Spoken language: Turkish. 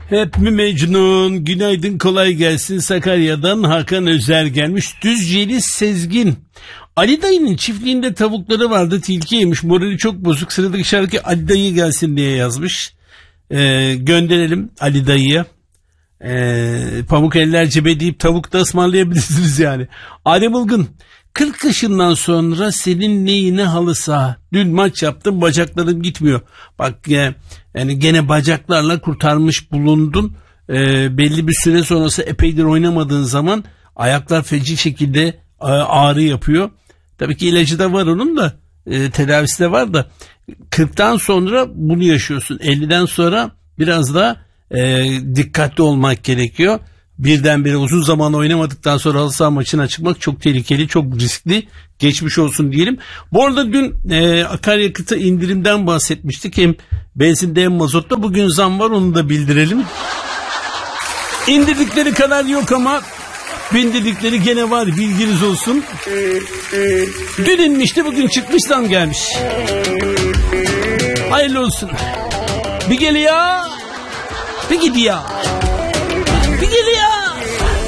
Hep mi Mecnun? Günaydın, kolay gelsin. Sakarya'dan Hakan Özer gelmiş. Düzceli Sezgin. Ali dayının çiftliğinde tavukları vardı, tilki yemiş, morali çok bozuk. Sıradaki şarkı Ali dayı gelsin diye yazmış. Gönderelim Ali dayıya. Pamuk eller cebe deyip tavuk da ısmarlayabilirsiniz yani. Adem Ilgın. 40 yaşından sonra senin neyine halı saha? Dün maç yaptım, bacaklarım gitmiyor. Bak yani gene bacaklarla kurtarmış bulundun. Belli bir süre sonrası epeydir oynamadığın zaman ayaklar feci şekilde ağrı yapıyor. Tabii ki ilacı da var onun da, tedavisi de var da 40'tan sonra bunu yaşıyorsun. 50'den sonra biraz da dikkatli olmak gerekiyor. Birdenbire uzun zaman oynamadıktan sonra halı saha maçına çıkmak çok tehlikeli, çok riskli. Geçmiş olsun diyelim. Bu arada dün akaryakıta indirimden bahsetmiştik. Hem benzinde hem mazotta. Bugün zam var, onu da bildirelim. İndirdikleri kadar yok ama bindirdikleri gene var, bilginiz olsun. Dün inmişti, bugün çıkmış, zam gelmiş. Hayırlı olsun. Bir geliyor, bir gidiyor.